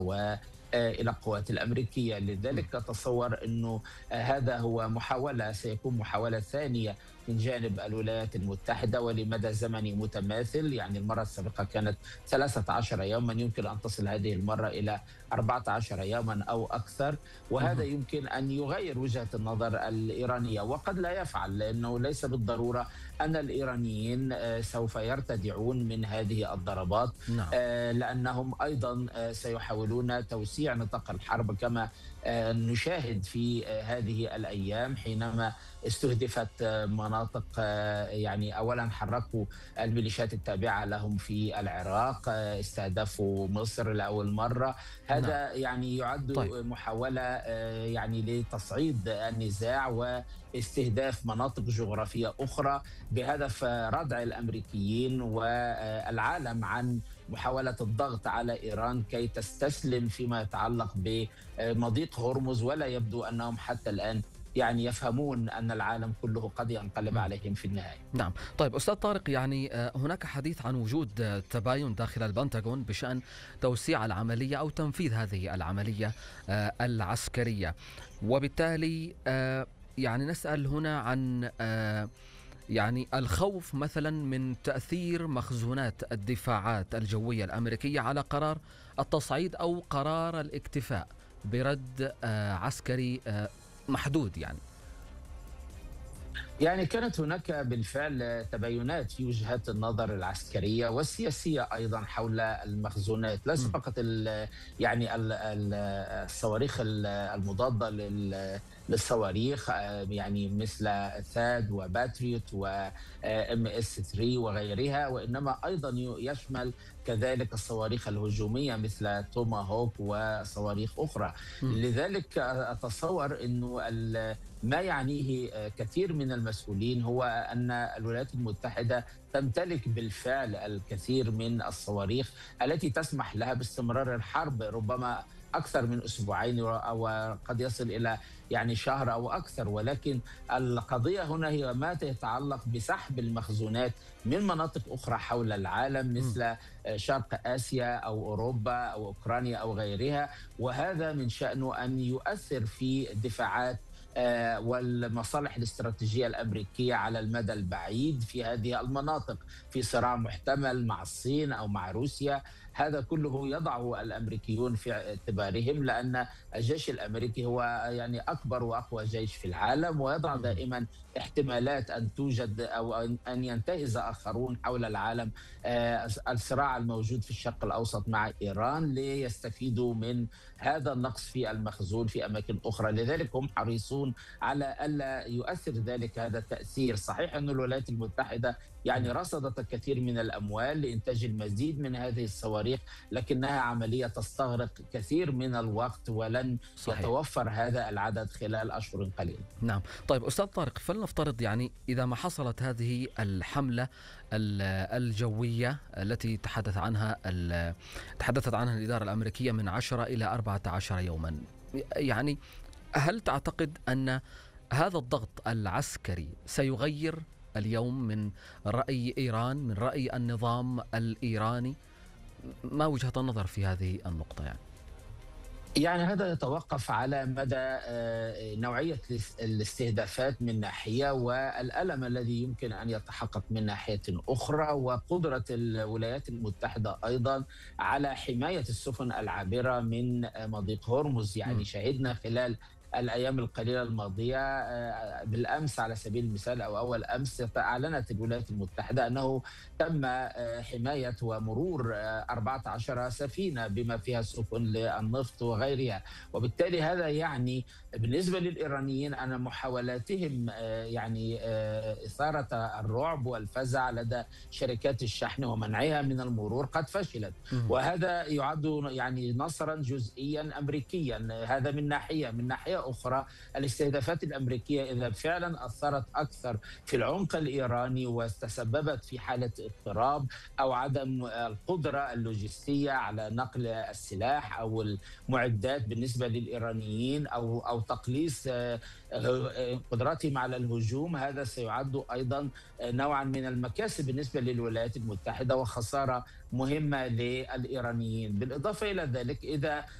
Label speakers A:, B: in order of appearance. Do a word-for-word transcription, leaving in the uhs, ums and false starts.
A: و إلى القوات الأمريكية. لذلك أتصور أنه هذا هو محاولة سيكون محاولة ثانية من جانب الولايات المتحدة ولمدى زمني متماثل. يعني المرة السابقة كانت ثلاثة عشر يوما، يمكن أن تصل هذه المرة إلى أربعة عشر يوما أو أكثر، وهذا يمكن أن يغير وجهة النظر الإيرانية، وقد لا يفعل، لأنه ليس بالضرورة أن الإيرانيين سوف يرتدعون من هذه الضربات.
B: نعم.
A: لأنهم أيضا سيحاولون توسيع نطاق الحرب كما نشاهد في هذه الأيام، حينما استهدفت مناطق، يعني أولا حركوا الميليشيات التابعة لهم في العراق، استهدفوا مصر لأول مرة. هذا نعم. يعني يعد طيب. محاولة يعني لتصعيد النزاع واستهداف مناطق جغرافية أخرى بهدف ردع الأمريكيين والعالم عن محاولة الضغط على إيران كي تستسلم فيما يتعلق بمضيق هرمز. ولا يبدو أنهم حتى الآن يعني يفهمون أن العالم كله قد ينقلب عليهم في النهاية.
B: نعم. طيب أستاذ طارق، يعني هناك حديث عن وجود تباين داخل البنتاغون بشأن توسيع العملية أو تنفيذ هذه العملية العسكرية، وبالتالي يعني نسأل هنا عن يعني الخوف مثلا من تأثير مخزونات الدفاعات الجوية الأمريكية على قرار التصعيد أو قرار الاكتفاء برد عسكري محدود. يعني
A: يعني كانت هناك بالفعل تباينات في وجهات النظر العسكرية والسياسية أيضا حول المخزونات، ليس فقط ال يعني ال الصواريخ المضادة للصواريخ، يعني مثل ثاد وباتريوت وام اس ثلاثة وغيرها، وإنما أيضا يشمل كذلك الصواريخ الهجومية مثل توماهوك وصواريخ أخرى. م. لذلك أتصور أنه ما يعنيه كثير من المسؤولين هو أن الولايات المتحدة تمتلك بالفعل الكثير من الصواريخ التي تسمح لها باستمرار الحرب ربما أكثر من أسبوعين أو قد يصل إلى يعني شهر أو أكثر. ولكن القضية هنا هي ما يتعلق بسحب المخزونات من مناطق أخرى حول العالم مثل شرق آسيا أو أوروبا أو أوكرانيا أو غيرها، وهذا من شأنه أن يؤثر في الدفاعات والمصالح الاستراتيجية الأمريكية على المدى البعيد في هذه المناطق، في صراع محتمل مع الصين أو مع روسيا. هذا كله يضعه الأمريكيون في اعتبارهم، لأن الجيش الأمريكي هو يعني أكبر وأقوى جيش في العالم، ويضع دائما احتمالات أن توجد أو أن ينتهز آخرون حول العالم الصراع الموجود في الشرق الأوسط مع إيران ليستفيدوا من هذا النقص في المخزون في أماكن أخرى. لذلك هم حريصون على ألا يؤثر ذلك هذا التأثير. صحيح أن الولايات المتحدة يعني رصدت الكثير من الأموال لإنتاج المزيد من هذه الصواريخ، لكنها عملية تستغرق كثير من الوقت ولن صحيح. يتوفر هذا العدد خلال أشهر قليلة.
B: نعم. طيب أستاذ طارق، فلنفترض يعني إذا ما حصلت هذه الحملة الجوية التي تحدث عنها تحدثت عنها الإدارة الأمريكية من عشرة إلى أربعة عشر يوما، يعني هل تعتقد أن هذا الضغط العسكري سيغير اليوم من رأي إيران، من رأي النظام الإيراني؟ ما وجهة النظر في هذه النقطة؟ يعني
A: يعني هذا يتوقف على مدى نوعية الاستهدافات من ناحية والألم الذي يمكن أن يتحقق من ناحية أخرى، وقدرة الولايات المتحدة أيضا على حماية السفن العابرة من مضيق هرمز. يعني شهدنا خلال الأيام القليلة الماضية بالأمس على سبيل المثال أو أول أمس أعلنت الولايات المتحدة أنه تم حماية ومرور أربعة عشر سفينة بما فيها سفن للنفط وغيرها. وبالتالي هذا يعني بالنسبة للإيرانيين أن محاولاتهم يعني إثارة الرعب والفزع لدى شركات الشحن ومنعها من المرور قد فشلت، وهذا يعد يعني نصرا جزئيا أمريكيا. هذا من ناحية. من ناحية جهة أخرى الاستهدافات الأمريكية إذا فعلا أثرت أكثر في العمق الإيراني وتسببت في حالة اضطراب أو عدم القدرة اللوجستية على نقل السلاح أو المعدات بالنسبة للإيرانيين أو أو تقليص قدرتهم على الهجوم، هذا سيعد أيضا نوعا من المكاسب بالنسبة للولايات المتحدة وخسارة مهمة للإيرانيين. بالإضافة إلى ذلك إذا